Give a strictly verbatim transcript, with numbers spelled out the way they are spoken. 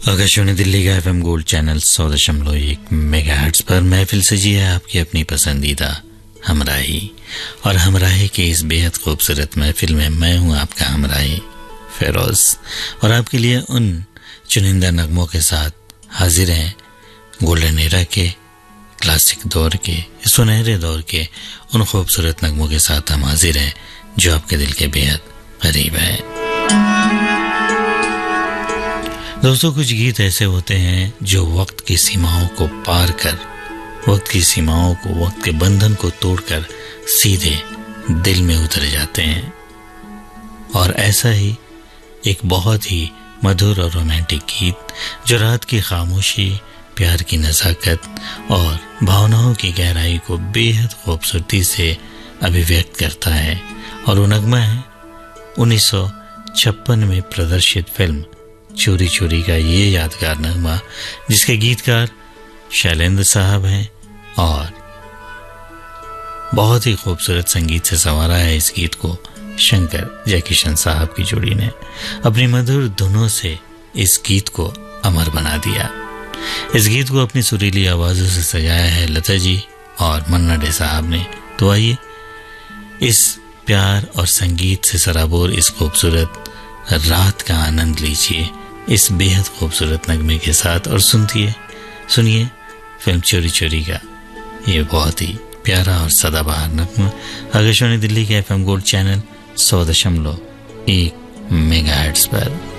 आकाशवाणी दिल्ली का FM gold channel सौ दशमलव एक मेगाहर्ट्ज पर महफिल सजी है आपकी अपनी पसंदीदा हमराही। और हमराही की इस बेहद खूबसूरत महफिल में मैं हूं आपका हमराही फेरोज, और आपके लिए उन चुनिंदा नगमों के साथ हाजिर हैं गोल्डन एरा के, क्लासिक दौर के, सुनहरे दौर के उन खूबसूरत नगमों के साथ हम हाजिर हैं जो आपके दिल के बेहद करीब है। दोस्तों, कुछ गीत ऐसे होते हैं जो वक्त की सीमाओं को पार कर, वक्त की सीमाओं को, वक्त के बंधन को तोड़कर सीधे दिल में उतर जाते हैं। और ऐसा ही एक बहुत ही मधुर और रोमांटिक गीत जो रात की खामोशी, प्यार की नज़ाकत और भावनाओं की गहराई को बेहद खूबसूरती से अभिव्यक्त करता है। और वो नगमा है उन्नीस सौ छप्पन में प्रदर्शित फिल्म चोरी चोरी का ये यादगार नगमा, जिसके गीतकार शैलेंद्र साहब हैं और बहुत ही खूबसूरत संगीत से संवारा है इस गीत को शंकर जयकिशन साहब की जोड़ी ने अपनी मधुर धुनों से इस गीत को अमर बना दिया। इस गीत को अपनी सुरीली आवाज़ों से सजाया है लता जी और मन्ना डे साहब ने। तो आइए इस प्यार और संगीत से सराबोर इस खूबसूरत रात का आनंद लीजिए इस बेहद खूबसूरत नगमे के साथ, और सुनतिए सुनिए फिल्म चोरी चोरी का ये बहुत ही प्यारा और सदाबहार नगमा आकाशवाणी दिल्ली के एफएम गोल्ड चैनल सौ दशमलव एक मेगाहर्ट्ज पर।